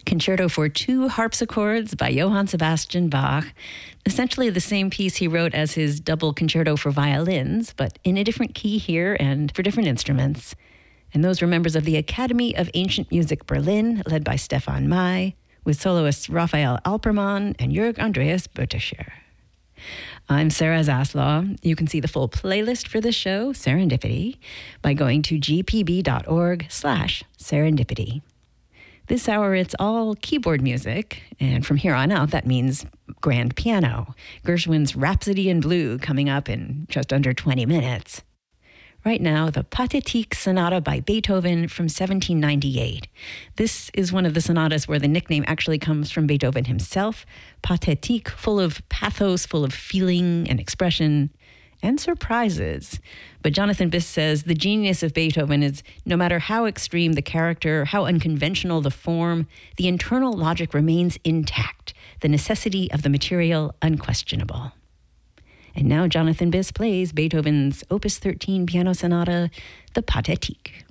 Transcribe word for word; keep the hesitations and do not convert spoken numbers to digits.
Concerto for Two Harpsichords by Johann Sebastian Bach. Essentially the same piece he wrote as his double concerto for violins, but in a different key here and for different instruments. And those were members of the Academy of Ancient Music Berlin, led by Stefan May, with soloists Raphael Alpermann and Jörg Andreas Böttischer. I'm Sarah Zaslaw. You can see the full playlist for this show, Serendipity, by going to gpb.org slash serendipity. This hour, it's all keyboard music, and from here on out, that means grand piano. Gershwin's Rhapsody in Blue coming up in just under twenty minutes. Right now, the Pathétique Sonata by Beethoven from seventeen ninety-eight. This is one of the sonatas where the nickname actually comes from Beethoven himself. Pathétique, full of pathos, full of feeling and expression, and surprises. But Jonathan Biss says the genius of Beethoven is no matter how extreme the character, how unconventional the form, the internal logic remains intact, the necessity of the material unquestionable. And now Jonathan Biss plays Beethoven's Opus thirteen piano sonata, the Pathétique.